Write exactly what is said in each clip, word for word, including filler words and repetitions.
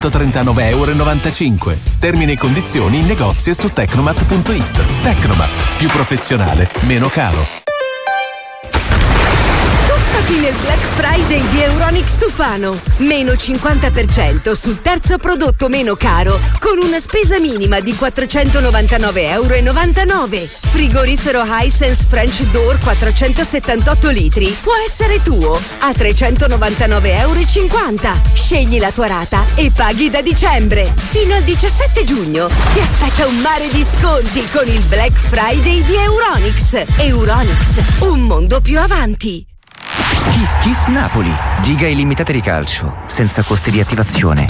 trentanove e novantacinque euro. Termini e condizioni in negozio e su tecnomat punto it. Tecnomat, più professionale, meno caro. Tuffati nel Black Friday di Euronics Tufano. Meno cinquanta per cento sul terzo prodotto meno caro, con una spesa minima di quattrocentonovantanove e novantanove euro. Frigorifero Hisense French Door quattrocentosettantotto litri può essere tuo a trecentonovantanove e cinquanta euro. Scegli la tua rata e paghi da dicembre. Fino al diciassette giugno ti aspetta un mare di sconti con il Black Friday di Euronics. Euronics, un mondo più avanti. Kiss Kiss Napoli. Giga illimitate di calcio, senza costi di attivazione.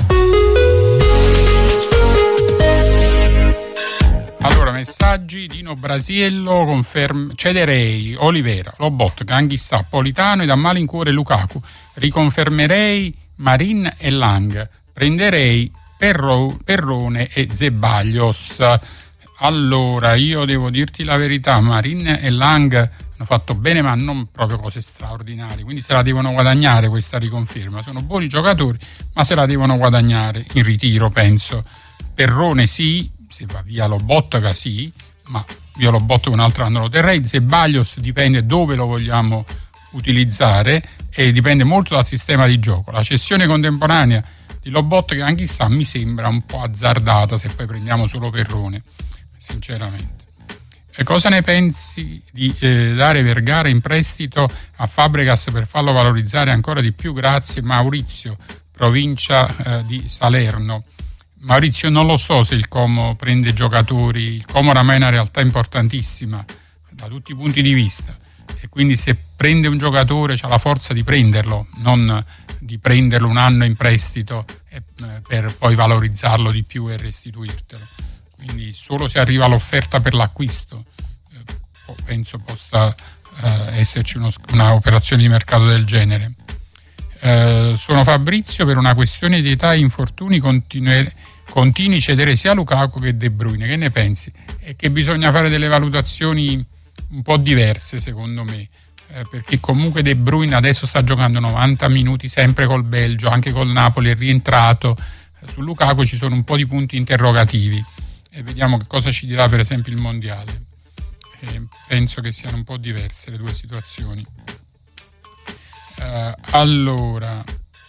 Allora, messaggi. Dino Brasiello, conferm- cederei Olivera, Lobotka, Anghissà, Politano ed a malincuore Lukaku. Riconfermerei Marin e Lang. Prenderei Perro- Perrone e Zeballos. Allora, io devo dirti la verità, Marin e Lang hanno fatto bene ma non proprio cose straordinarie, quindi se la devono guadagnare questa riconferma. Sono buoni giocatori ma se la devono guadagnare in ritiro, penso. Perrone sì, se va via Lobotka sì, ma io Lobotka un altro anno lo terrei. Zeballos dipende dove lo vogliamo utilizzare e dipende molto dal sistema di gioco. La cessione contemporanea di Lobotka, anche chissà, mi sembra un po' azzardata se poi prendiamo solo Perrone, sinceramente. E cosa ne pensi di eh, dare Vergara in prestito a Fabregas per farlo valorizzare ancora di più? Grazie Maurizio, provincia eh, di Salerno. Maurizio, non lo so se il Como prende giocatori, il Como oramai è una realtà importantissima da tutti i punti di vista e quindi se prende un giocatore c'ha la forza di prenderlo, non di prenderlo un anno in prestito e, eh, per poi valorizzarlo di più e restituirtelo. Quindi solo se arriva l'offerta per l'acquisto eh, penso possa eh, esserci uno, una operazione di mercato del genere. Eh, sono Fabrizio, per una questione di età e infortuni continui, continui cedere sia Lukaku che De Bruyne. Che ne pensi? È che bisogna fare delle valutazioni un po' diverse secondo me, eh, perché comunque De Bruyne adesso sta giocando novanta minuti sempre col Belgio, anche col Napoli è rientrato. Su Lukaku ci sono un po' di punti interrogativi e vediamo che cosa ci dirà per esempio il mondiale. E penso che siano un po' diverse le due situazioni. Uh, allora,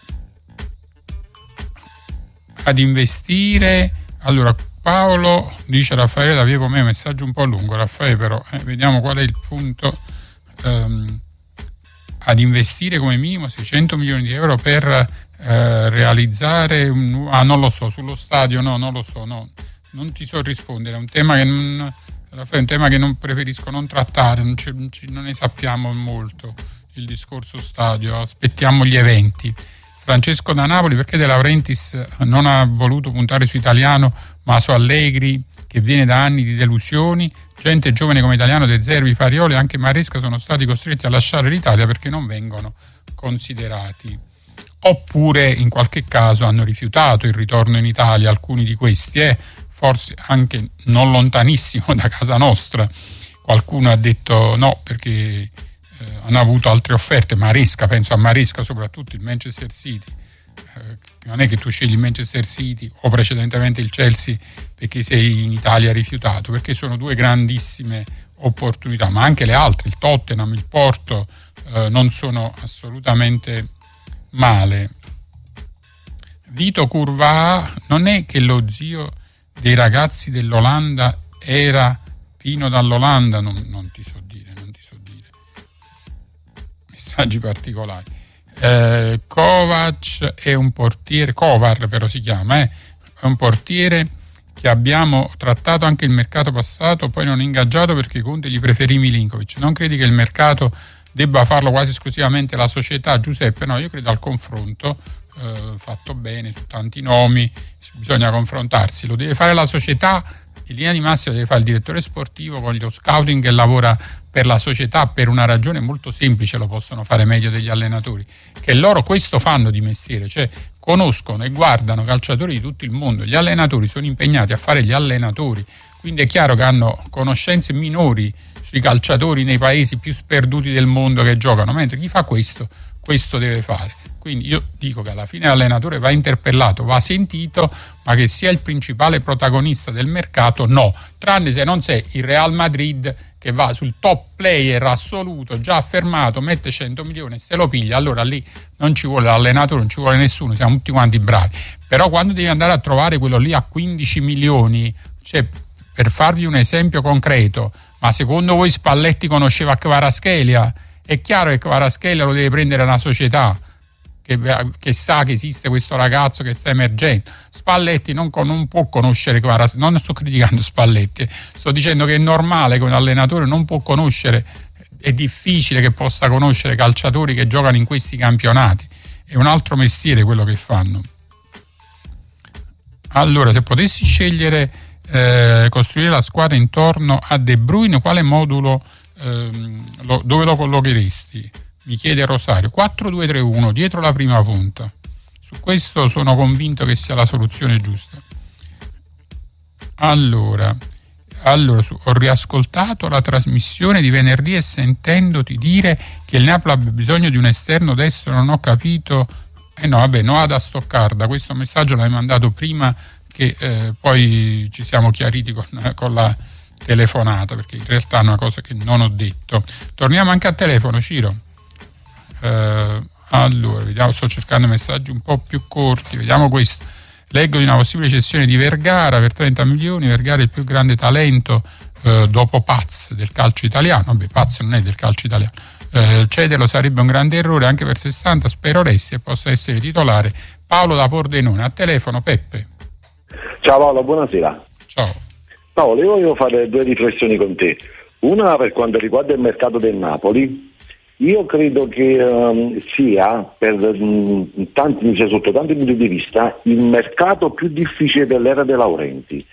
ad investire, allora Paolo dice Raffaele da Via Pomea, un messaggio un po' lungo Raffaele, però eh, vediamo qual è il punto. Um, ad investire come minimo seicento milioni di euro per uh, realizzare un, ah non lo so, sullo stadio no, non lo so, no, non ti so rispondere, è un tema che non, Raffaele, è un tema che non preferisco non trattare, non, non, non ne sappiamo molto. Il discorso stadio, aspettiamo gli eventi. Francesco da Napoli, perché De Laurentiis non ha voluto puntare su Italiano ma su Allegri, che viene da anni di delusioni? Gente giovane come Italiano, De Zerbi, Farioli e anche Maresca sono stati costretti a lasciare l'Italia perché non vengono considerati, oppure in qualche caso hanno rifiutato il ritorno in Italia, alcuni di questi, eh, forse anche non lontanissimo da casa nostra. Qualcuno ha detto no perché hanno avuto altre offerte. Maresca, penso a Maresca, soprattutto il Manchester City, eh, non è che tu scegli il Manchester City o precedentemente il Chelsea perché sei in Italia rifiutato, perché sono due grandissime opportunità, ma anche le altre, il Tottenham, il Porto, eh, non sono assolutamente male. Vito Curva A, non è che lo zio dei ragazzi dell'Olanda era Pino dall'Olanda? Non, non ti so dire, non ti so dire. Messaggi particolari. Eh, Kovac è un portiere, Kovar però si chiama, eh, è un portiere che abbiamo trattato anche il mercato passato, poi non ingaggiato perché Conte gli preferì Milinkovic. Non credi che il mercato debba farlo quasi esclusivamente la società, Giuseppe? No, io credo al confronto eh, fatto bene su tanti nomi, bisogna confrontarsi, lo deve fare la società, in linea di massima deve fare il direttore sportivo con lo scouting che lavora per la società, per una ragione molto semplice, lo possono fare meglio degli allenatori, che loro questo fanno di mestiere, cioè conoscono e guardano calciatori di tutto il mondo. Gli allenatori sono impegnati a fare gli allenatori, quindi è chiaro che hanno conoscenze minori sui calciatori nei paesi più sperduti del mondo che giocano, mentre chi fa questo, questo deve fare. Quindi io dico che alla fine l'allenatore va interpellato, va sentito, ma che sia il principale protagonista del mercato no, tranne se non sei il Real Madrid che va sul top player assoluto, già affermato, mette cento milioni e se lo piglia, allora lì non ci vuole l'allenatore, non ci vuole nessuno, siamo tutti quanti bravi. Però quando devi andare a trovare quello lì a quindici milioni, cioè, per farvi un esempio concreto, ma secondo voi Spalletti conosceva Kvaratskhelia? È chiaro che Kvaratskhelia lo deve prendere una società che, che sa che esiste questo ragazzo che sta emergendo. Spalletti non, non può conoscere Kvaratskhelia, non sto criticando Spalletti, sto dicendo che è normale che un allenatore non può conoscere, è difficile che possa conoscere calciatori che giocano in questi campionati, è un altro mestiere quello che fanno. Allora, se potessi scegliere eh, costruire la squadra intorno a De Bruyne, quale modulo ehm, lo, dove lo collocheresti? Mi chiede Rosario. Quattro due tre uno, dietro la prima punta. Su questo sono convinto che sia la soluzione giusta. Allora, allora su, ho riascoltato la trasmissione di venerdì e sentendoti dire che il Napoli abbia bisogno di un esterno destro non ho capito. Eh no, vabbè, no da Stoccarda, questo messaggio l'hai mandato prima che eh, poi ci siamo chiariti con, con la telefonata, perché in realtà è una cosa che non ho detto. Torniamo anche a telefono, Ciro. Eh, allora, vediamo, sto cercando messaggi un po' più corti, vediamo questo. Leggo di una possibile cessione di Vergara per trenta milioni, Vergara è il più grande talento eh, dopo Paz del calcio italiano, vabbè Paz non è del calcio italiano. Eh, cederlo sarebbe un grande errore anche per sessanta, spero resti e possa essere titolare. Paolo da Pordenone, a telefono. Peppe. Ciao Paolo, buonasera. Ciao Paolo, io volevo fare due riflessioni con te. Una per quanto riguarda il mercato del Napoli. Io credo che um, sia per um, tanti, cioè, sotto tanti punti di vista il mercato più difficile dell'era De Laurentiis,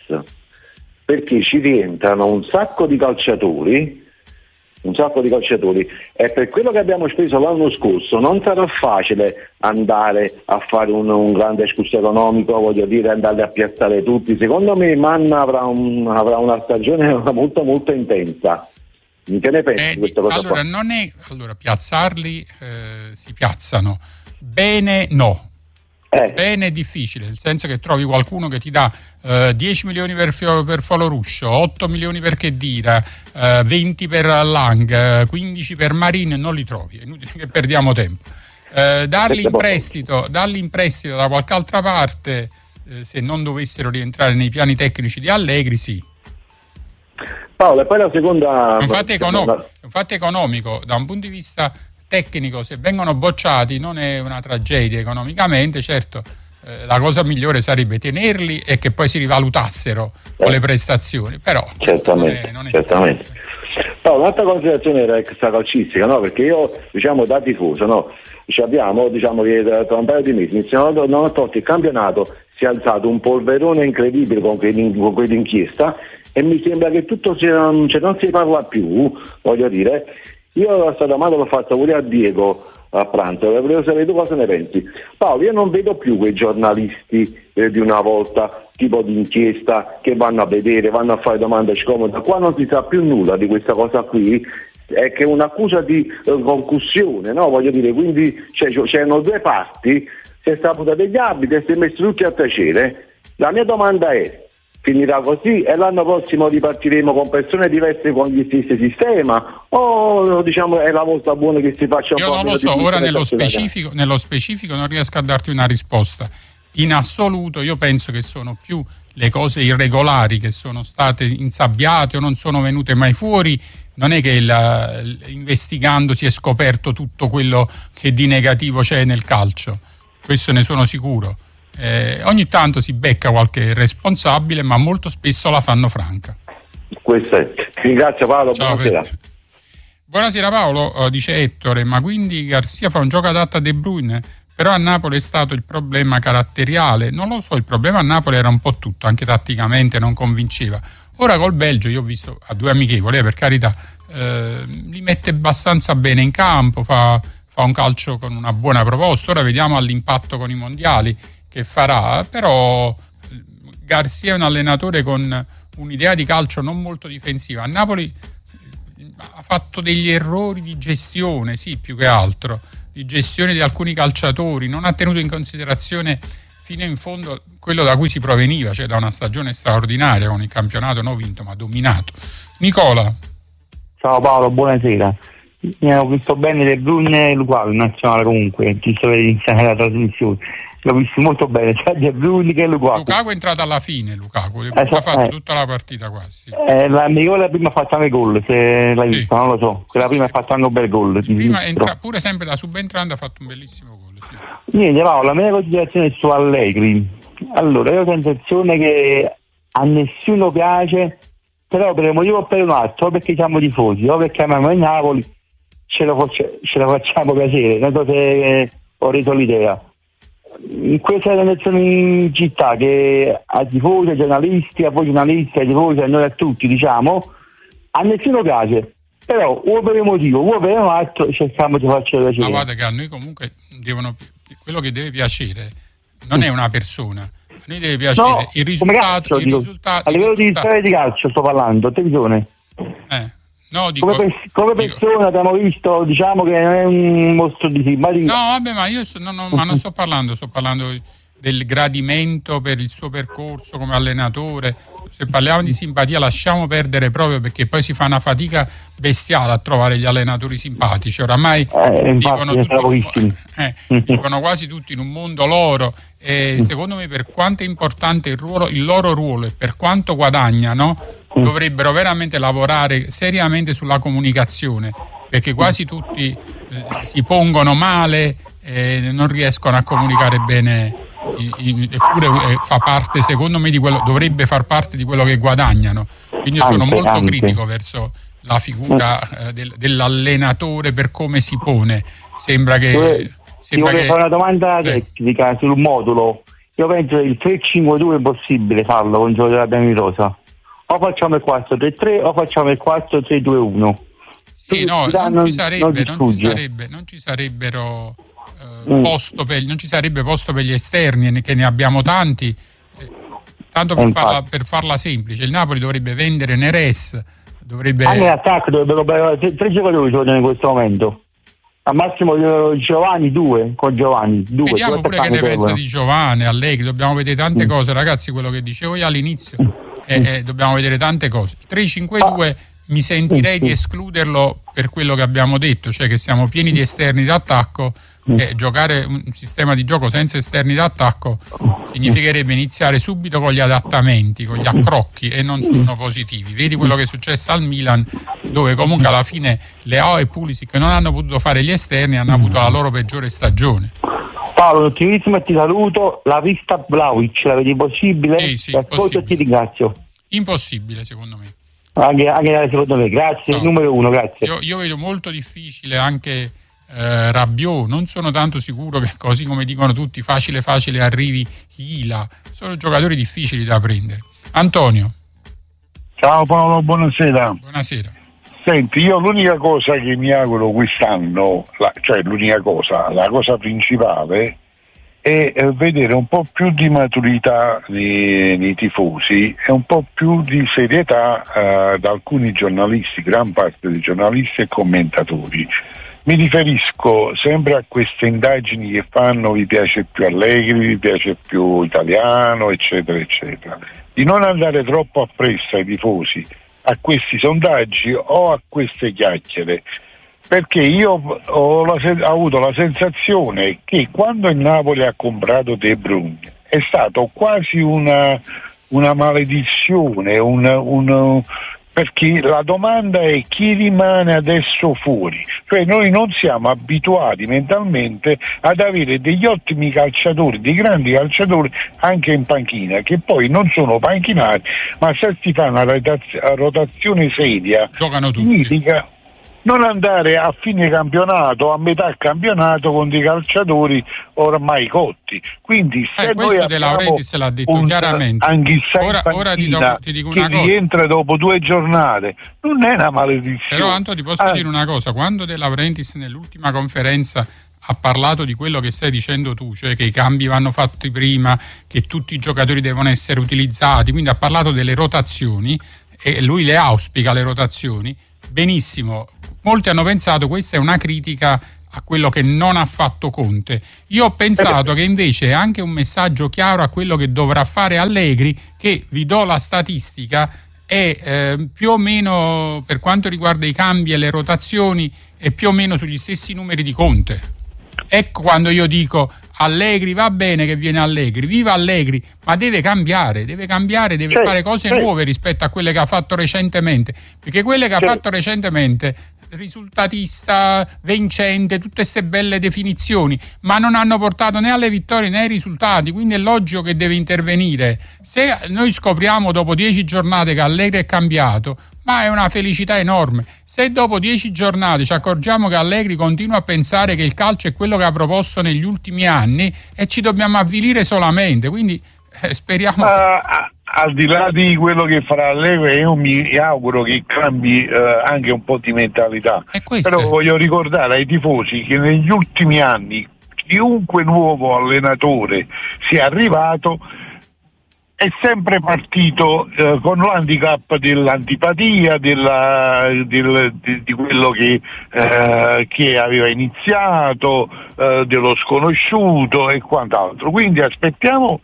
perché ci rientrano un sacco di calciatori un sacco di calciatori e per quello che abbiamo speso l'anno scorso non sarà facile andare a fare un, un grande escurso economico, voglio dire, andare a piazzare tutti. Secondo me Manna avrà, un, avrà una stagione molto molto intensa. Che ne pensi eh, di questa cosa allora, qua? non è, allora, piazzarli eh, si piazzano bene, no. Eh. Bene è difficile, nel senso che trovi qualcuno che ti dà eh, dieci milioni per, per Foloruscio, otto milioni per Khedira, eh, venti per Lang, eh, quindici per Marin, non li trovi, è inutile che perdiamo tempo. Eh, darli, in prestito, darli in prestito da qualche altra parte, eh, se non dovessero rientrare nei piani tecnici di Allegri, sì. Paolo, e poi la seconda... È un fatto economico, è un fatto economico da un punto di vista tecnico, se vengono bocciati non è una tragedia economicamente, certo eh, la cosa migliore sarebbe tenerli e che poi si rivalutassero eh. con le prestazioni, però certamente, non è, non è certamente. Paolo, un'altra considerazione era extracalcistica, no? Perché io, diciamo, da tifoso, no? Ci abbiamo, diciamo che tra un paio di mesi iniziano, nonostante il campionato si è alzato un polverone incredibile con quell'inchiesta e mi sembra che tutto cioè, non si parla più, voglio dire. Io questa domanda l'ho fatta pure a Diego a pranzo, e volevo sapere tu cosa ne pensi. Paolo, io non vedo più quei giornalisti eh, di una volta, tipo di inchiesta, che vanno a vedere, vanno a fare domande scomode. Qua non si sa più nulla di questa cosa qui, è che è un'accusa di eh, concussione, no? Voglio dire, quindi cioè, c'erano due parti, si è saputo degli arbitri e si è messo tutti a tacere. La mia domanda è: finirà così e l'anno prossimo ripartiremo con persone diverse con gli stessi sistema o diciamo è la volta buona che si faccia un Io po' non lo so, ora nello specifico, nello specifico non riesco a darti una risposta. In assoluto io penso che sono più le cose irregolari che sono state insabbiate o non sono venute mai fuori, non è che il, investigando si è scoperto tutto quello che di negativo c'è nel calcio, questo ne sono sicuro. Eh, ogni tanto si becca qualche responsabile, ma molto spesso la fanno franca. Questo è. Ringrazio Paolo, Ciao, buonasera. Peppe. Buonasera Paolo, uh, dice Ettore, ma quindi Garcia fa un gioco adatto a De Bruyne? Però a Napoli è stato il problema caratteriale, non lo so, il problema a Napoli era un po' tutto, anche tatticamente non convinceva. Ora col Belgio, io ho visto a due amichevoli, eh, per carità, eh, li mette abbastanza bene in campo, fa, fa un calcio con una buona proposta, ora vediamo all'impatto con i mondiali che farà, però Garcia è un allenatore con un'idea di calcio non molto difensiva. A Napoli ha fatto degli errori di gestione, sì, più che altro, di gestione di alcuni calciatori, non ha tenuto in considerazione fino in fondo quello da cui si proveniva, cioè da una stagione straordinaria con il campionato non vinto ma dominato. Nicola. Ciao Paolo, buonasera. Mi ho visto bene De Bruyne e Lukaku in nazionale, comunque ci sto iniziando la trasmissione, l'ho visto molto bene sia De Bruyne che Lukaku. Lukaku è entrato alla fine, Lukaku eh, ha fatto eh. tutta la partita quasi. Eh, la Nicola prima ha fatto anche gol, se l'hai Sì. visto, non lo so, quella Sì, prima sì. ha fatto anche un bel gol. Prima entra, pure sempre da subentrante ha fatto un bellissimo gol. Sì. Niente, Paolo, la mia considerazione è su Allegri. Allora, io ho la sensazione che a nessuno piace, però per un motivo o per un altro, o perché siamo tifosi, o perché amiamo il Napoli, ce lo, faccia, ce lo facciamo piacere. Non so se eh, ho reso l'idea. In questa relazione in città, che a tifosi, ai giornalisti, a voi giornalisti, ai tifosi, a noi a tutti, diciamo, a nessuno piace. Però o per un motivo o per un altro cerchiamo di farci piacere. Ma guarda che a noi comunque devono, quello che deve piacere non è una persona, a noi deve piacere No, il come risultato, calcio, il dico. risultato A livello il di risultato. storia di calcio sto parlando, attenzione. Eh, no, dico, Come, pers- come dico- persona abbiamo visto, diciamo che non è un mostro di simpatia. No, vabbè, ma io sto- no, no, ma non sto parlando, sto parlando del gradimento per il suo percorso come allenatore. Se parliamo di simpatia lasciamo perdere, proprio perché poi si fa una fatica bestiale a trovare gli allenatori simpatici. Oramai Eh, infatti, dicono, ne tutti, sono pochissimi. eh, dicono quasi tutti in un mondo loro, e secondo me per quanto è importante il, ruolo, il loro ruolo e per quanto guadagnano, dovrebbero veramente lavorare seriamente sulla comunicazione, perché quasi tutti eh, si pongono male e non riescono a comunicare bene. I, i, eppure eh, fa parte, secondo me, di quello, dovrebbe far parte di quello che guadagnano. Quindi io sono Anche, molto anche. critico verso la figura eh, del, dell'allenatore per come si pone. Sembra che Dove- Ti sembra vorrei che fare una domanda eh. tecnica sul modulo. Io penso che il tre cinque due è impossibile farlo con il gioco della Bianchi Rosa. O facciamo il quattro tre tre o facciamo il quattro tre due uno. Sì, no, non, non ci sarebbe, non ti non ci sfugge. sarebbe, non ci sarebbero eh, Mm. posto per, non ci sarebbe posto per gli esterni, ne- che ne abbiamo tanti. Eh, tanto per Eh, farla, infatti. per farla semplice, il Napoli dovrebbe vendere Neres, dovrebbe Anche l'attacco dovrebbero bere tre giocatori giocano in questo momento. Al massimo eh, Giovanni due con Giovanni due. vediamo due pure che attaccanti ne pensa servono. di Giovanni, Allegri, dobbiamo vedere tante Mm. cose, ragazzi. Quello che dicevo io all'inizio, eh, eh, dobbiamo vedere tante cose. Il tre cinque due mi sentirei Mm, di sì. escluderlo per quello che abbiamo detto, cioè che siamo pieni di esterni d'attacco. E giocare un sistema di gioco senza esterni d'attacco significherebbe iniziare subito con gli adattamenti, con gli accrocchi, e non sono positivi. Vedi quello che è successo al Milan, dove comunque alla fine Leao e Pulisic non hanno potuto fare gli esterni, hanno avuto la loro peggiore stagione. Paolo, un ottimismo e ti saluto. La vista Vlahovic, la vedi possibile? Sì, sì, Ti ascolto e ti ringrazio. Impossibile, secondo me. Anche, anche secondo me, grazie, No. numero uno, grazie. Io, io vedo molto difficile anche eh, Rabiot, non sono tanto sicuro che, così come dicono tutti, facile facile arrivi Hila. Sono giocatori difficili da prendere. Antonio, Ciao Paolo, buonasera. buonasera. Senti, io l'unica cosa che mi auguro quest'anno, la, cioè l'unica cosa, la cosa principale, è eh, vedere un po' più di maturità nei, nei tifosi e un po' più di serietà eh, da alcuni giornalisti, gran parte dei giornalisti e commentatori. Mi riferisco sempre a queste indagini che fanno: vi piace più Allegri, vi piace più Italiano, eccetera, eccetera. Di non andare troppo appresso ai tifosi a questi sondaggi o a queste chiacchiere, perché io ho, la, ho avuto la sensazione che quando il Napoli ha comprato De Bruyne è stato quasi una, una maledizione, un, un, perché la domanda è: chi rimane adesso fuori? Cioè noi non siamo abituati mentalmente ad avere degli ottimi calciatori, dei grandi calciatori anche in panchina, che poi non sono panchinari, ma se si fa una rotazione seria Giocano tutti. significa non andare a fine campionato, a metà campionato con dei calciatori ormai cotti. Quindi se Eh, noi questo De abbiamo Laurentiis l'ha detto un chiaramente. Anghissà Ora- in ora ti do- panchina ti dico che una cosa. rientra dopo due giornate, non è una maledizione. Però Anto, ti posso Ah, dire una cosa: quando De Laurentiis nell'ultima conferenza ha parlato di quello che stai dicendo tu, cioè che i cambi vanno fatti prima, che tutti i giocatori devono essere utilizzati, quindi ha parlato delle rotazioni e lui le auspica le rotazioni, benissimo. Molti hanno pensato questa è una critica a quello che non ha fatto Conte. Io ho pensato che invece è anche un messaggio chiaro a quello che dovrà fare Allegri, che vi do la statistica, è eh, più o meno, per quanto riguarda i cambi e le rotazioni, è più o meno sugli stessi numeri di Conte. Ecco quando io dico Allegri, va bene che viene Allegri, viva Allegri, ma deve cambiare, deve cambiare, deve certo, fare cose certo. nuove rispetto a quelle che ha fatto recentemente, perché quelle che certo. ha fatto recentemente, risultatista, vincente, tutte queste belle definizioni, ma non hanno portato né alle vittorie né ai risultati, quindi è logico che deve intervenire. Se noi scopriamo dopo dieci giornate che Allegri è cambiato, ma è una felicità enorme. Se dopo dieci giornate ci accorgiamo che Allegri continua a pensare che il calcio è quello che ha proposto negli ultimi anni, e ci dobbiamo avvilire solamente, quindi eh, speriamo... Uh, al di là di quello che farà Allegri, io mi auguro che cambi uh, anche un po' di mentalità, però voglio ricordare ai tifosi che negli ultimi anni chiunque nuovo allenatore sia arrivato è sempre partito eh, con l'handicap dell'antipatia, della, del, di, di quello che, eh, che aveva iniziato, eh, dello sconosciuto e quant'altro. Quindi aspettiamo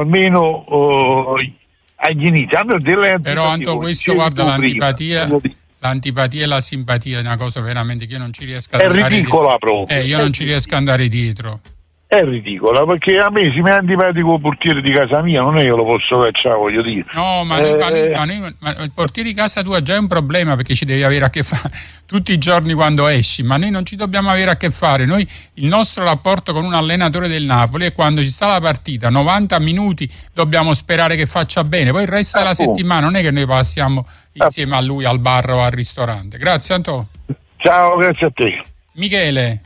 almeno eh, agli inizi. Delle Però Anto, questo guarda l'antipatia, l'antipatia e la simpatia è una cosa veramente che io non ci riesco a è andare ridicola dietro. proprio. Eh, io non ci riesco ad andare dietro. È ridicola, perché a me se mi è antipatico il portiere di casa mia non è che lo posso cacciare, voglio dire. No, ma, eh, noi, ma, noi, ma, noi, ma il portiere di casa tua già è un problema, perché ci devi avere a che fare tutti i giorni quando esci, ma noi non ci dobbiamo avere a che fare. Noi, il nostro rapporto con un allenatore del Napoli è quando ci sta la partita, novanta minuti dobbiamo sperare che faccia bene, poi il resto della settimana non è che noi passiamo insieme a lui al bar o al ristorante. Grazie Antonio. Ciao, grazie a te. Michele.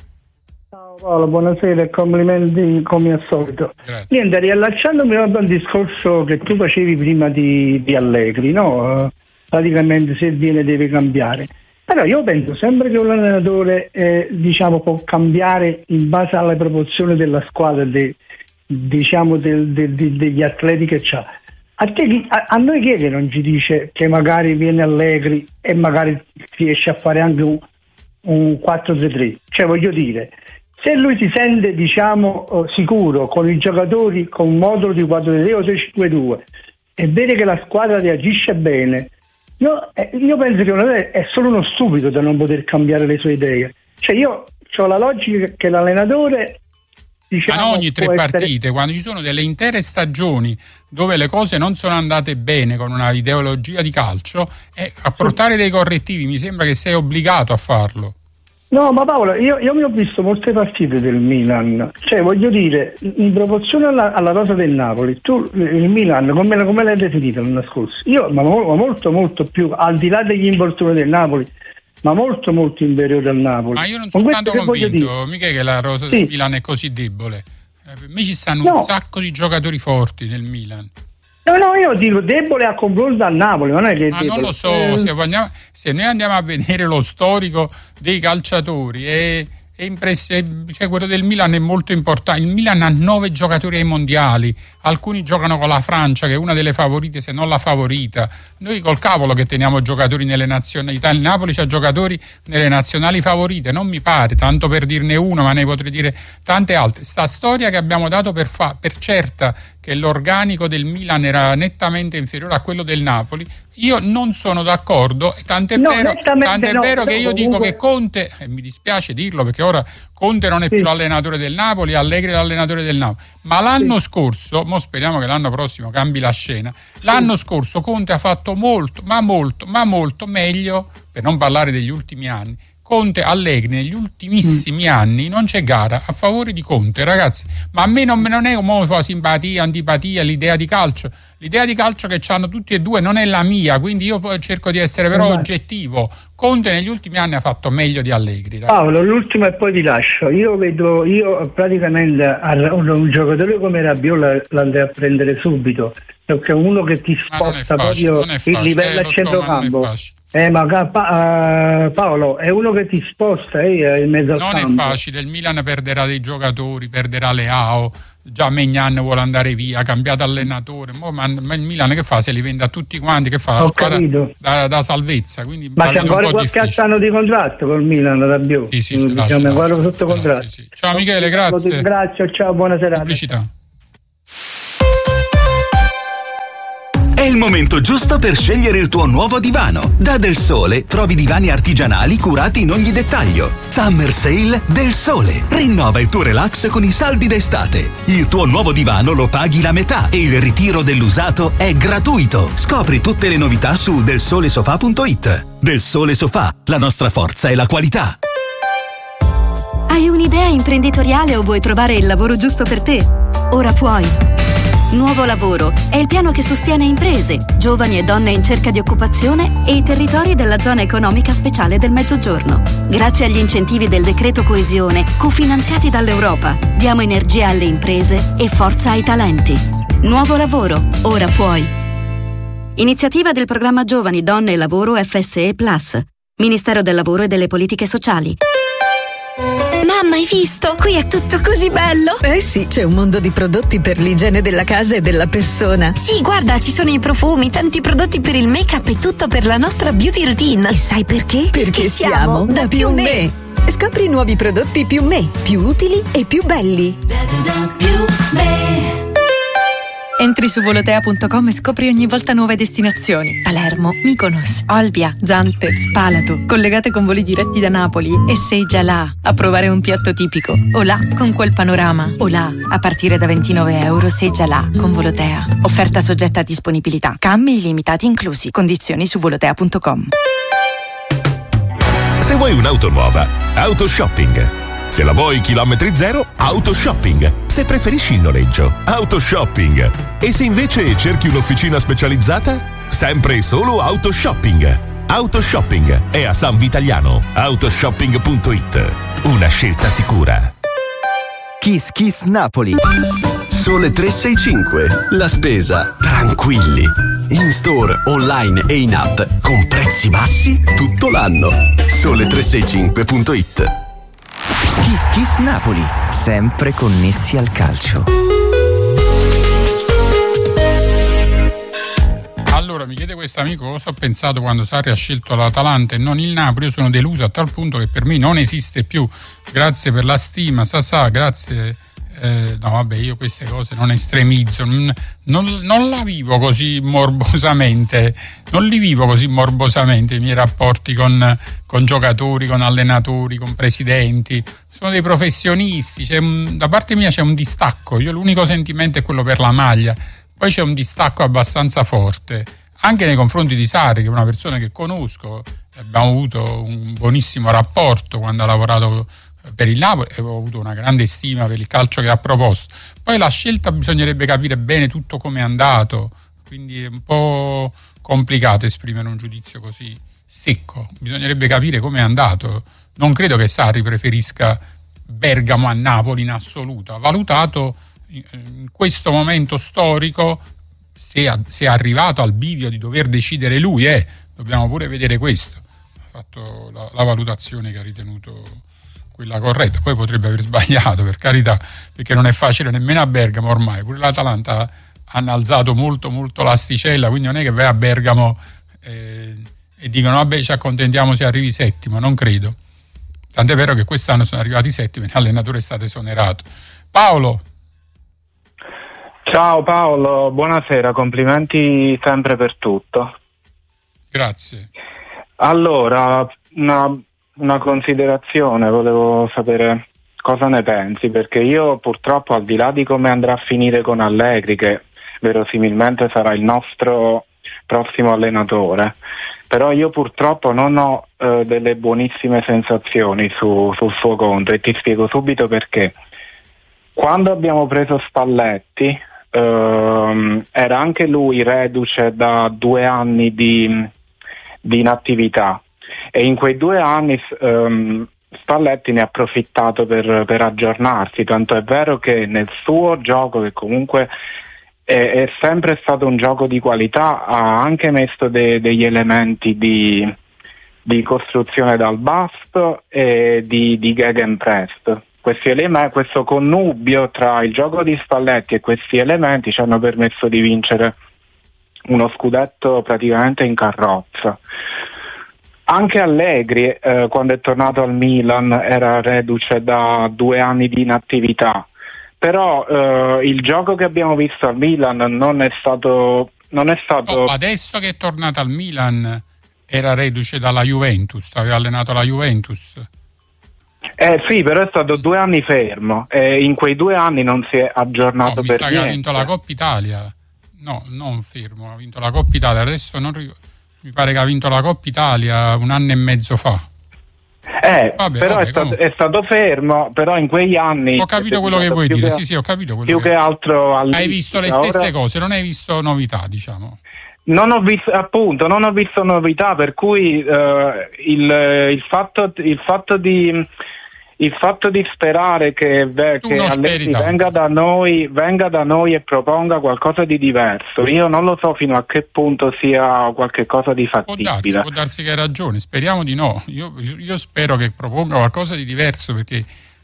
Paolo, buonasera e complimenti come al solito. Grazie. Niente, riallacciandomi al discorso che tu facevi prima di, di Allegri, no? Uh, praticamente se viene deve cambiare. Però io penso sempre che un allenatore eh, diciamo può cambiare in base alle proporzioni della squadra, de, diciamo del, de, de, degli atleti che c'ha. A, te, a, a noi chi è che non ci dice che magari viene Allegri e magari riesce a fare anche un, un quattro tre tre? Cioè voglio dire, se lui si sente diciamo sicuro con i giocatori con un modulo di quattro tre o sei cinque due e vede che la squadra reagisce bene, io, eh, io penso che una, è solo uno stupido da non poter cambiare le sue idee. Cioè io ho la logica che l'allenatore diciamo, ma non ogni tre essere... partite, quando ci sono delle intere stagioni dove le cose non sono andate bene con una ideologia di calcio, e apportare dei correttivi mi sembra che sei obbligato a farlo. No, ma Paolo, io, io mi ho visto molte partite del Milan, cioè voglio dire, in proporzione alla, alla rosa del Napoli, tu il Milan come, come l'hai definito l'anno scorso? Io, ma, ma molto molto più, al di là degli infortuni del Napoli, ma molto molto inferiore al Napoli. Ma io non sono tanto convinto, mica che la rosa sì. del Milan è così debole. Eh, per me ci stanno no. un sacco di giocatori forti nel Milan. No, no, io dico debole a confronto dal Napoli, non è che è ma debole. non lo so, eh... se, vogliamo, se noi andiamo a vedere lo storico dei calciatori è, è impress- cioè quello del Milan è molto importante. Il Milan ha nove giocatori ai mondiali, alcuni giocano con la Francia che è una delle favorite se non la favorita. Noi col cavolo che teniamo giocatori nelle nazionalità, il Napoli c'ha giocatori nelle nazionali favorite, non mi pare, tanto per dirne uno, ma ne potrei dire tante altre. Sta storia che abbiamo dato per, fa- per certa che l'organico del Milan era nettamente inferiore a quello del Napoli, io non sono d'accordo, tant'è no, vero, tant'è no, vero che io comunque... dico che Conte, e mi dispiace dirlo perché ora Conte non è sì. più l'allenatore del Napoli, Allegri è l'allenatore del Napoli, ma l'anno sì. scorso, mo speriamo che l'anno prossimo cambi la scena, l'anno sì. scorso Conte ha fatto molto, ma molto, ma molto meglio, per non parlare degli ultimi anni. Conte, Allegri negli ultimissimi mm. anni non c'è gara a favore di Conte, ragazzi, ma a me non, non è come fa simpatia, antipatia, l'idea di calcio, l'idea di calcio che hanno tutti e due non è la mia, quindi io cerco di essere però esatto. oggettivo. Conte negli ultimi anni ha fatto meglio di Allegri, ragazzi. Paolo, l'ultimo e poi ti lascio. Io vedo, io praticamente un giocatore come Rabiot l'andrei a prendere subito, perché è uno che ti sposta proprio il livello a centrocampo. Eh, ma pa- uh, Paolo, è uno che ti sposta eh, in mezzo al non campo. è facile, il Milan perderà dei giocatori, perderà Leao, già Maignan vuole andare via, ha cambiato allenatore, ma, ma il Milan che fa? Se li vende a tutti quanti, che fa? La Ho squadra capito. da, da salvezza, quindi Ma c'è ancora qualche altro anno di contratto col Milan, da più? Sì, sì, Diciamo, lascia, ancora lascia, sotto lascia, contratto. sì, sì. Ciao Michele, grazie. Grazie, ciao, buona serata. Pubblicità. È il momento giusto per scegliere il tuo nuovo divano. Da Del Sole trovi divani artigianali curati in ogni dettaglio. Summer Sale Del Sole. Rinnova il tuo relax con i saldi d'estate. Il tuo nuovo divano lo paghi la metà e il ritiro dell'usato è gratuito. Scopri tutte le novità su del sole sofà punto it. Del Sole Sofà, la nostra forza è la qualità. Hai un'idea imprenditoriale o vuoi trovare il lavoro giusto per te? Ora puoi. Nuovo Lavoro è il piano che sostiene imprese, giovani e donne in cerca di occupazione e i territori della zona economica speciale del Mezzogiorno. Grazie agli incentivi del decreto coesione, cofinanziati dall'Europa, diamo energia alle imprese e forza ai talenti. Nuovo Lavoro, ora puoi. Iniziativa del programma Giovani, Donne e Lavoro F S E Plus, Ministero del Lavoro e delle Politiche Sociali. Mamma, hai visto? Qui è tutto così bello! Eh sì, c'è un mondo di prodotti per l'igiene della casa e della persona. Sì, guarda, ci sono i profumi, tanti prodotti per il make-up e tutto per la nostra beauty routine. E sai perché? Perché siamo, siamo da, da Più Me. me. Scopri i nuovi prodotti Più Me, più utili e più belli. Da, da, da, più me. Entri su volotea punto com e scopri ogni volta nuove destinazioni. Palermo, Mykonos, Olbia, Zante, Spalato, collegate con voli diretti da Napoli, e sei già là a provare un piatto tipico. O là con quel panorama. O là a partire da ventinove euro sei già là con Volotea. Offerta soggetta a disponibilità. Cambi illimitati inclusi. Condizioni su volotea punto com. Se vuoi un'auto nuova, Auto Shopping. Se la vuoi chilometri zero, Auto Shopping. Se preferisci il noleggio, Auto Shopping. E se invece cerchi un'officina specializzata, sempre e solo Auto Shopping. Auto Shopping è a San Vitaliano. autoshopping punto it. Una scelta sicura. Kiss Kiss Napoli. Sole tre sei cinque. La spesa tranquilli. In store, online e in app con prezzi bassi tutto l'anno. sole tre sei cinque punto it. Kiss Kiss Napoli, sempre connessi al calcio. Allora, mi chiede questo amico cosa ho pensato quando Sarri ha scelto l'Atalanta e non il Napoli. Io sono deluso a tal punto che per me non esiste più. Grazie per la stima, Sasà, grazie. Eh, no, vabbè, io queste cose non estremizzo, non, non, non la vivo così morbosamente, non li vivo così morbosamente i miei rapporti con, con giocatori, con allenatori, con presidenti. Sono dei professionisti, c'è un, da parte mia c'è un distacco. Io l'unico sentimento è quello per la maglia, poi c'è un distacco abbastanza forte anche nei confronti di Sarri, che è una persona che conosco, abbiamo avuto un buonissimo rapporto quando ha lavorato per il Napoli e ho avuto una grande stima per il calcio che ha proposto. Poi la scelta bisognerebbe capire bene tutto come è andato, quindi è un po' complicato esprimere un giudizio così secco. Bisognerebbe capire come è andato. Non credo che Sarri preferisca Bergamo a Napoli in assoluto. Ha valutato in questo momento storico se, se è arrivato al bivio di dover decidere lui, eh, dobbiamo pure vedere questo. Ha fatto la, la valutazione che ha ritenuto quella corretta, poi potrebbe aver sbagliato, per carità, perché non è facile nemmeno a Bergamo ormai. Pure l'Atalanta hanno alzato molto molto l'asticella, quindi non è che vai a Bergamo eh, e dicono vabbè ci accontentiamo se arrivi settimo, non credo. Tant'è vero che quest'anno sono arrivati settimi e l'allenatore è stato esonerato. Paolo. Ciao Paolo, buonasera, complimenti sempre per tutto. Grazie. Allora, una, una considerazione, volevo sapere cosa ne pensi, perché io purtroppo, al di là di come andrà a finire con Allegri, che verosimilmente sarà il nostro prossimo allenatore, però io purtroppo non ho eh, delle buonissime sensazioni su, sul suo conto, e ti spiego subito perché. Quando abbiamo preso Spalletti ehm, era anche lui reduce da due anni di, di inattività, e in quei due anni ehm, Spalletti ne ha approfittato per, per aggiornarsi, tanto è vero che nel suo gioco, che comunque è, è sempre stato un gioco di qualità, ha anche messo de, degli elementi di, di costruzione dal basso e di, di gegenpress. Questi elementi, questo connubio tra il gioco di Spalletti e questi elementi ci hanno permesso di vincere uno scudetto praticamente in carrozza. Anche Allegri, eh, quando è tornato al Milan, era reduce da due anni di inattività, però eh, il gioco che abbiamo visto al Milan non è stato... Non è stato... Oh, adesso che è tornato al Milan era reduce dalla Juventus, aveva allenato la Juventus. Eh sì, però è stato due anni fermo e in quei due anni non si è aggiornato no, per mi sa niente. Che ha vinto la Coppa Italia, no, non fermo, ha vinto la Coppa Italia, adesso non ricordo. Mi pare che ha vinto la Coppa Italia un anno e mezzo fa. Eh, vabbè, però vabbè, è, stato, è stato fermo, però in quegli anni... Ho capito quello che vuoi dire, che, sì sì, ho capito quello più che... che altro hai visto le stesse ora... cose, non hai visto novità, diciamo. Non ho visto, appunto, non ho visto novità, per cui eh, il, il, fatto, il fatto di... Il fatto di sperare che, che Allegri venga da noi, venga da noi e proponga qualcosa di diverso, io non lo so fino a che punto sia qualche cosa di fattibile. Può darsi, può darsi che hai ragione, speriamo di no. Io, io spero che proponga qualcosa di diverso, perché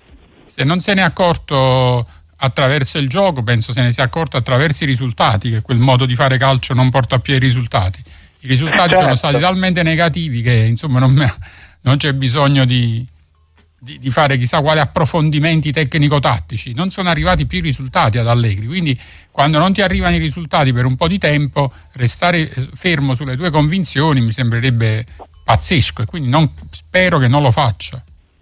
se non se ne è accorto attraverso il gioco, penso se ne sia accorto attraverso i risultati, che quel modo di fare calcio non porta più ai risultati. I risultati certo. sono stati talmente negativi che insomma non, non c'è bisogno di... Di, di fare chissà quali approfondimenti tecnico-tattici, non sono arrivati più i risultati ad Allegri, quindi quando non ti arrivano i risultati per un po' di tempo, restare fermo sulle tue convinzioni mi sembrerebbe pazzesco, e quindi non, spero che non lo faccia.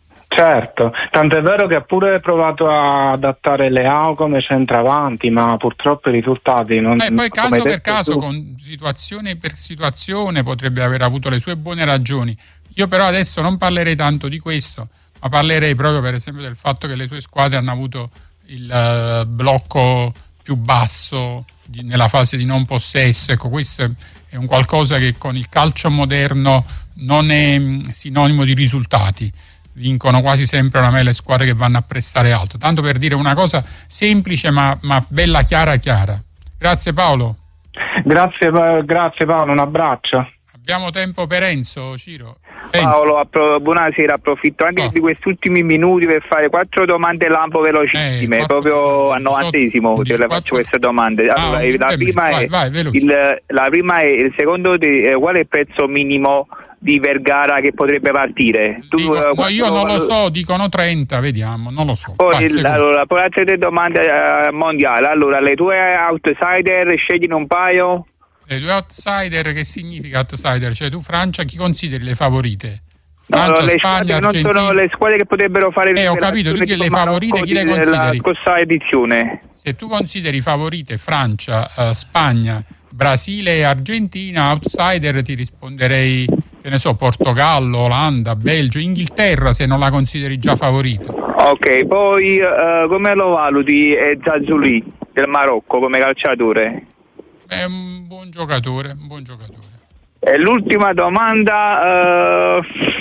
Certo, tanto è vero che ha pure provato a adattare Leao come centravanti, ma purtroppo i risultati non... E poi caso per caso, tu. con situazione per situazione, potrebbe aver avuto le sue buone ragioni. Io però adesso non parlerei tanto di questo, ma parlerei proprio per esempio del fatto che le sue squadre hanno avuto il uh, blocco più basso di, nella fase di non possesso. Ecco, questo è, è un qualcosa che con il calcio moderno non è mh, sinonimo di risultati. Vincono quasi sempre una le squadre che vanno a prestare alto. Tanto per dire una cosa semplice ma, ma bella chiara chiara. Grazie Paolo. Grazie, grazie Paolo, un abbraccio. Abbiamo tempo per Enzo, Ciro. Paolo, appro- buonasera, approfitto anche oh. di questi ultimi minuti per fare quattro domande lampo velocissime, eh, proprio al novantesimo ce le faccio queste domande. Allora, ah, la, prima vai, è, vai, il, la prima è, il secondo te, eh, qual è il prezzo minimo di Vergara che potrebbe partire? Tu, Dico, eh, no, io non lo so, dicono trenta, vediamo, non lo so. Poi vai, il, allora, poi altre tre domande uh, mondiali. Allora, le tue outsider, scegli un paio? Le due outsider, che significa outsider? Cioè tu Francia chi consideri le favorite? Francia, no, le Spagna, non Argentina. Sono le squadre che potrebbero fare Eh, ho capito, tu che le favorite chi le consideri? Scorsa edizione. Se tu consideri favorite Francia, uh, Spagna, Brasile e Argentina, outsider ti risponderei, che ne so, Portogallo, Olanda, Belgio, Inghilterra se non la consideri già favorita. Ok, poi uh, come lo valuti eh, Zazzuli del Marocco come calciatore? È un buon giocatore, un buon giocatore. E l'ultima domanda, uh,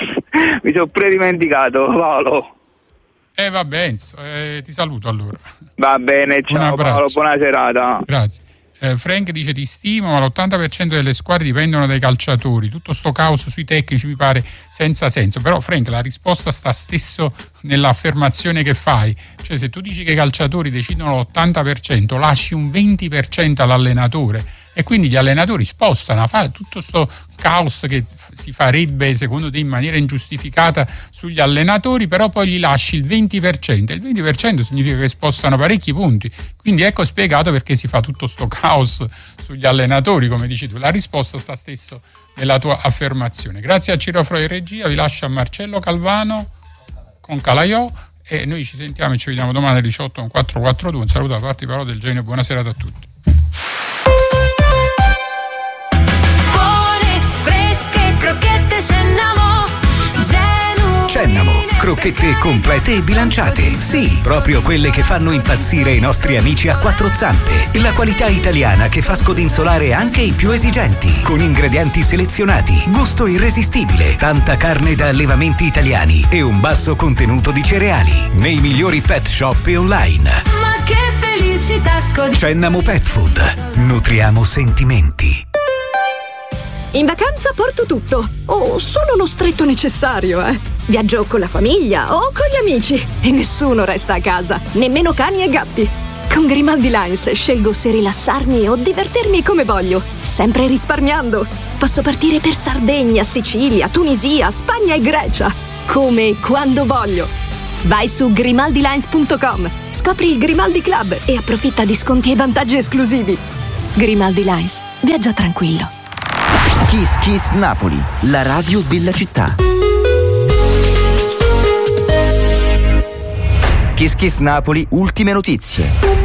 mi sono pure dimenticato, Paolo. Eh vabbè, Enzo, eh, ti saluto allora. Va bene, ciao Paolo, buona serata. Grazie. Eh, Frank dice ti stimo, ma l'ottanta per cento delle squadre dipendono dai calciatori. Tutto sto caos sui tecnici mi pare senza senso. Però Frank, la risposta sta stesso nell'affermazione che fai. Cioè se tu dici che i calciatori decidono l'ottanta per cento, lasci un venti per cento all'allenatore e quindi gli allenatori spostano a fare tutto questo caos che si farebbe secondo te in maniera ingiustificata sugli allenatori, però poi gli lasci il venti per cento. Il venti per cento significa che spostano parecchi punti, quindi ecco spiegato perché si fa tutto sto caos sugli allenatori, come dici tu. La risposta sta stesso nella tua affermazione. Grazie a Ciro Froi in regia, vi lascio a Marcello Calvano con Calaiò e noi ci sentiamo e ci vediamo domani alle diciotto con quattro quattro due. Un saluto da parte di Paolo Del Genio e buona serata a tutti. Crocchette Cennamo, genuine. Cennamo, crocchette complete e bilanciate. Sì, proprio quelle che fanno impazzire i nostri amici a quattro zampe. La qualità italiana che fa scodinzolare anche i più esigenti. Con ingredienti selezionati, gusto irresistibile, tanta carne da allevamenti italiani e un basso contenuto di cereali. Nei migliori pet shop e online. Ma che felicità scodi. Cennamo Pet Food. Nutriamo sentimenti. In vacanza porto tutto, o solo lo stretto necessario, eh. Viaggio con la famiglia o con gli amici e nessuno resta a casa, nemmeno cani e gatti. Con Grimaldi Lines scelgo se rilassarmi o divertirmi come voglio, sempre risparmiando. Posso partire per Sardegna, Sicilia, Tunisia, Spagna e Grecia, come e quando voglio. Vai su grimaldi lines punto com, scopri il Grimaldi Club e approfitta di sconti e vantaggi esclusivi. Grimaldi Lines, viaggia tranquillo. Kiss Kiss Napoli, la radio della città. Kiss Kiss Napoli, ultime notizie.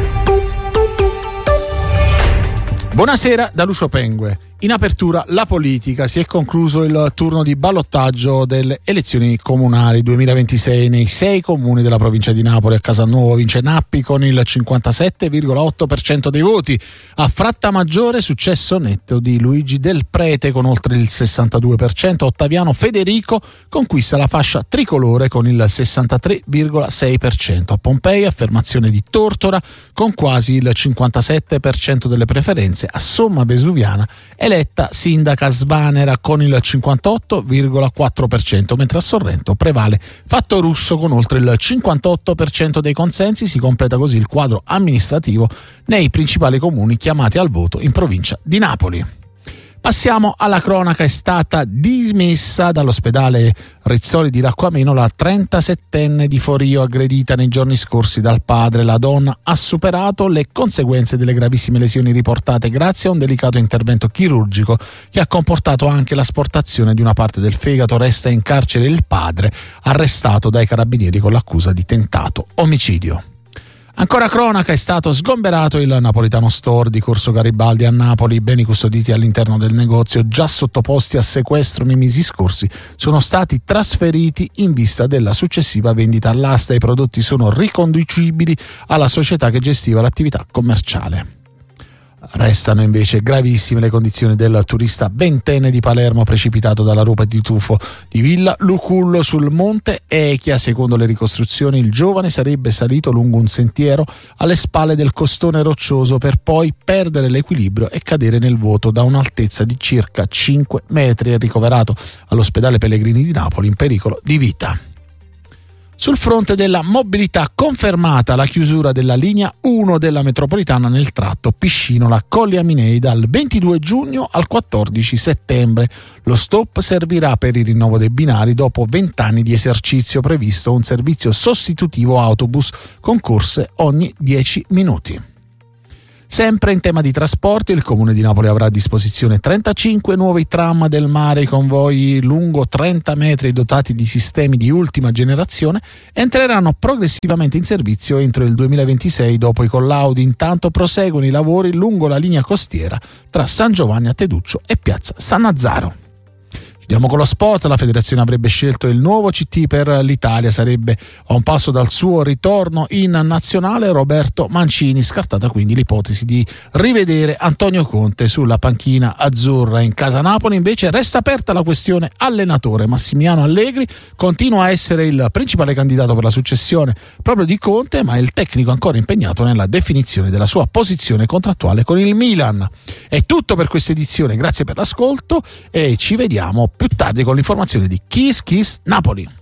Buonasera da Lucio Pengue. In apertura la politica, si è concluso il turno di ballottaggio delle elezioni comunali duemilaventisei nei sei comuni della provincia di Napoli. A Casalnuovo vince Nappi con il cinquantasette virgola otto per cento dei voti. A Frattamaggiore successo netto di Luigi Del Prete con oltre il sessantadue per cento. Ottaviano Federico conquista la fascia tricolore con il sessantatré virgola sei per cento. A Pompei affermazione di Tortora con quasi il cinquantasette per cento delle preferenze. A Somma Vesuviana eletta sindaca Svanera con il cinquantotto virgola quattro per cento, mentre a Sorrento prevale Fatto Russo con oltre il cinquantotto per cento dei consensi. Si completa così il quadro amministrativo nei principali comuni chiamati al voto in provincia di Napoli. Passiamo alla cronaca. È stata dimessa dall'ospedale Rizzoli di Racquameno la trentasettenne di Forio aggredita nei giorni scorsi dal padre. La donna ha superato le conseguenze delle gravissime lesioni riportate grazie a un delicato intervento chirurgico che ha comportato anche l'asportazione di una parte del fegato. Resta in carcere il padre, arrestato dai carabinieri con l'accusa di tentato omicidio. Ancora cronaca, è stato sgomberato il Napolitano Store di Corso Garibaldi a Napoli. I beni custoditi all'interno del negozio, già sottoposti a sequestro nei mesi scorsi, sono stati trasferiti in vista della successiva vendita all'asta. I prodotti sono riconducibili alla società che gestiva l'attività commerciale. Restano invece gravissime le condizioni del turista ventenne di Palermo precipitato dalla rupe di tufo di Villa Lucullo sul monte Echia. Secondo le ricostruzioni il giovane sarebbe salito lungo un sentiero alle spalle del costone roccioso per poi perdere l'equilibrio e cadere nel vuoto da un'altezza di circa cinque metri. È ricoverato all'ospedale Pellegrini di Napoli in pericolo di vita. Sul fronte della mobilità, confermata la chiusura della linea uno della metropolitana nel tratto Piscinola-Colli Aminei dal ventidue giugno al quattordici settembre. Lo stop servirà per il rinnovo dei binari dopo vent'anni di esercizio, previsto un servizio sostitutivo autobus con corse ogni dieci minuti. Sempre in tema di trasporti, il Comune di Napoli avrà a disposizione trentacinque nuovi tram del mare. I convogli lungo trenta metri dotati di sistemi di ultima generazione entreranno progressivamente in servizio entro il duemilaventisei dopo i collaudi. Intanto proseguono i lavori lungo la linea costiera tra San Giovanni a Teduccio e Piazza Sannazzaro. Andiamo con lo sport. La federazione avrebbe scelto il nuovo C T per l'Italia, sarebbe a un passo dal suo ritorno in nazionale Roberto Mancini, scartata quindi l'ipotesi di rivedere Antonio Conte sulla panchina azzurra. In casa Napoli invece resta aperta la questione allenatore. Massimiliano Allegri continua a essere il principale candidato per la successione proprio di Conte, ma è il tecnico ancora impegnato nella definizione della sua posizione contrattuale con il Milan. È tutto per questa edizione, grazie per l'ascolto e ci vediamo più tardi con l'informazione di Kiss Kiss Napoli.